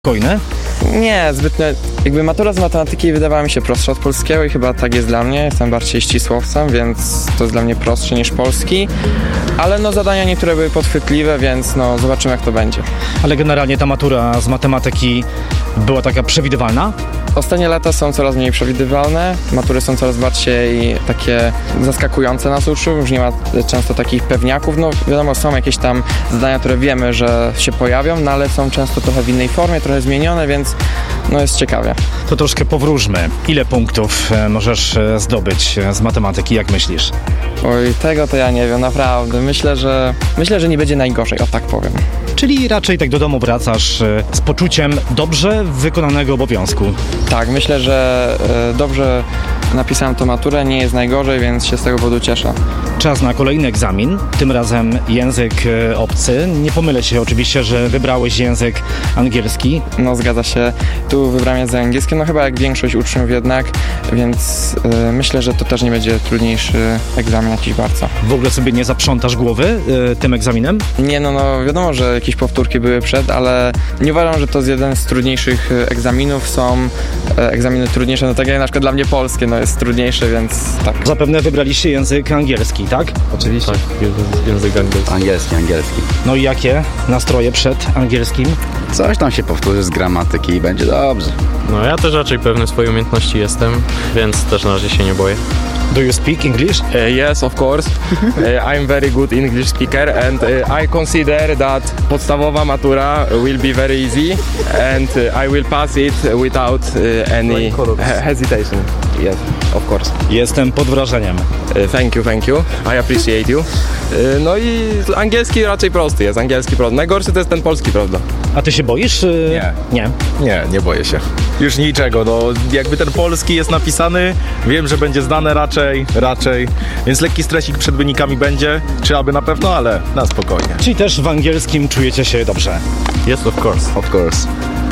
Spokojne? Nie, zbytnio. Jakby matura z matematyki wydawała mi się prostsza od polskiego i chyba tak jest dla mnie. Jestem bardziej ścisłowcem, więc to jest dla mnie prostsze niż polski. Ale no zadania niektóre były podchwytliwe, więc no zobaczymy jak to będzie. Ale generalnie ta matura z matematyki była taka przewidywalna? Ostatnie lata są coraz mniej przewidywalne, matury są coraz bardziej takie zaskakujące nas uczniów, już nie ma często takich pewniaków, no wiadomo, są jakieś tam zadania, które wiemy, że się pojawią, no ale są często trochę w innej formie, trochę zmienione, więc no jest ciekawie. To troszkę powróżmy. Ile punktów możesz zdobyć z matematyki, jak myślisz? Oj, tego to ja nie wiem, naprawdę. Myślę, że nie będzie najgorzej, o tak powiem. Czyli raczej tak do domu wracasz z poczuciem dobrze wykonanego obowiązku. Tak, myślę, że dobrze napisałem tą maturę, nie jest najgorzej, więc się z tego powodu cieszę. Czas na kolejny egzamin, tym razem język obcy. Nie pomylę się oczywiście, że wybrałeś język angielski. No zgadza się, tu wybrałem język angielski, no chyba jak większość uczniów jednak, więc myślę, że to też nie będzie trudniejszy egzamin jakiś bardzo. W ogóle sobie nie zaprzątasz głowy tym egzaminem? Nie, no wiadomo, że jakieś powtórki były przed, ale nie uważam, że to jest jeden z trudniejszych egzaminów. Są egzaminy trudniejsze, no tak jak na przykład dla mnie polskie, no jest trudniejsze, więc tak. Zapewne wybraliście język angielski, tak? Oczywiście. Tak, język angielski. Angielski. No i jakie nastroje przed angielskim? Coś tam się powtórzy z gramatyki i będzie dobrze. No ja też raczej pewny swojej umiejętności jestem, więc też na razie się nie boję. Do you speak English? Yes, of course. I'm very good English speaker and I consider that podstawowa matura will be very easy and I will pass it without any hesitation. Yes, of course. Jestem pod wrażeniem. Thank you. I appreciate you. No i angielski raczej prosty jest, Najgorszy to jest ten polski, prawda? A ty się boisz? Nie. Nie boję się. Już niczego, no jakby ten polski jest napisany, wiem, że będzie zdane raczej, więc lekki stresik przed wynikami będzie, czy aby na pewno, ale na spokojnie. Czyli też w angielskim czujecie się dobrze? Yes, of course. Of course.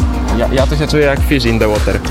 Ja to się czuję jak fish in the water.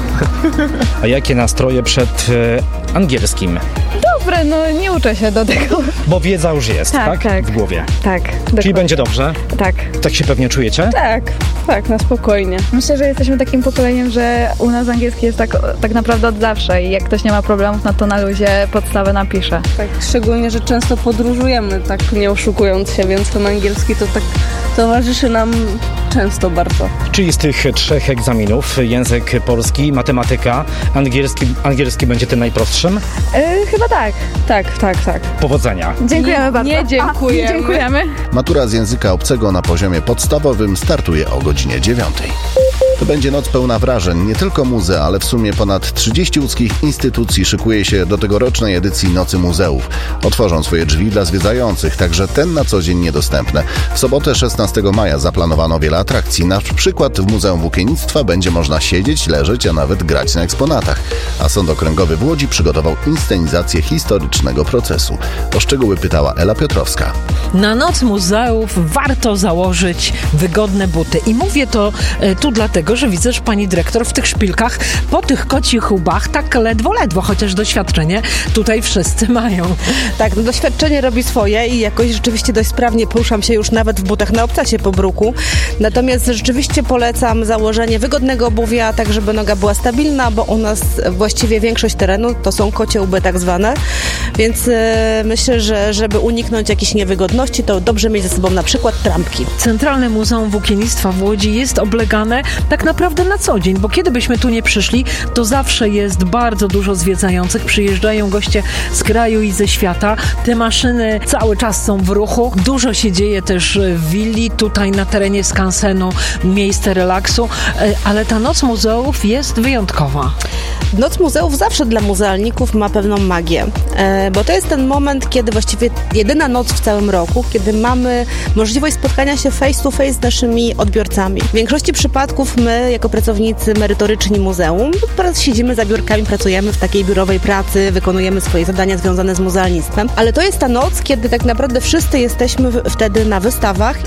A jakie nastroje przed angielskim? Dobre, no nie uczę się do tego. Bo wiedza już jest, tak? Tak. W głowie. Tak. Czyli dokładnie. będzie dobrze? Tak. Tak się pewnie czujecie? Tak, na spokojnie. Myślę, że jesteśmy takim pokoleniem, że u nas angielski jest tak naprawdę od zawsze i jak ktoś nie ma problemów, no to na luzie podstawę napisze. Tak, szczególnie, że często podróżujemy, tak nie oszukując się, więc ten angielski to tak towarzyszy nam często bardzo. Czyli z tych 3 egzaminów, język polski, matematyka, angielski będzie tym najprostszym? Chyba tak. Tak. Powodzenia. Dziękujemy bardzo. Nie dziękujemy. Dziękujemy. Matura z języka obcego na poziomie podstawowym startuje o godzinie 9. To będzie noc pełna wrażeń. Nie tylko muze, ale w sumie ponad 30 łódzkich instytucji szykuje się do tegorocznej edycji Nocy Muzeów. Otworzą swoje drzwi dla zwiedzających, także ten na co dzień niedostępne. W sobotę 16 maja zaplanowano wiele atrakcji. Na przykład w Muzeum Włókiennictwa będzie można siedzieć, leżeć, a nawet grać na eksponatach. A Sąd Okręgowy w Łodzi przygotował inscenizację historycznego procesu. O szczegóły pytała Ela Piotrowska. Na Noc Muzeów warto założyć wygodne buty. I mówię to tu dlatego, że widzę, że pani dyrektor w tych szpilkach, po tych kocich łbach, tak ledwo, chociaż doświadczenie tutaj wszyscy mają. Tak, no doświadczenie robi swoje i jakoś rzeczywiście dość sprawnie poruszam się już nawet w butach na obcasie po bruku. Natomiast rzeczywiście polecam założenie wygodnego obuwia, tak żeby noga była stabilna, bo u nas właściwie większość terenu to są kocie łby tak zwane, więc myślę, że żeby uniknąć jakichś niewygodności, to dobrze mieć ze sobą na przykład trampki. Centralne Muzeum Włókiennictwa w Łodzi jest oblegane tak naprawdę na co dzień, bo kiedy byśmy tu nie przyszli, to zawsze jest bardzo dużo zwiedzających, przyjeżdżają goście z kraju i ze świata. Te maszyny cały czas są w ruchu. Dużo się dzieje też w willi, tutaj na terenie skansenu, miejsce relaksu, ale ta Noc Muzeów jest wyjątkowa. Noc Muzeów zawsze dla muzealników ma pewną magię, bo to jest ten moment, kiedy właściwie jedyna noc w całym roku, kiedy mamy możliwość spotkania się face to face z naszymi odbiorcami. W większości przypadków my, jako pracownicy merytoryczni muzeum, siedzimy za biurkami, pracujemy w takiej biurowej pracy, wykonujemy swoje zadania związane z muzealnictwem, ale to jest ta noc, kiedy tak naprawdę wszyscy jesteśmy wtedy na wystawach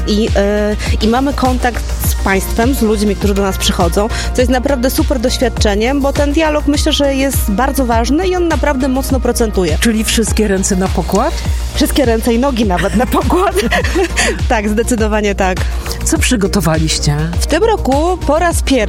i mamy kontakt z państwem, z ludźmi, którzy do nas przychodzą, co jest naprawdę super doświadczeniem, bo ten dialog myślę, że jest bardzo ważny i on naprawdę mocno procentuje. Czyli wszystkie ręce na pokład? Wszystkie ręce i nogi nawet na pokład. Tak, zdecydowanie tak. Co przygotowaliście? W tym roku po raz raz pierwszy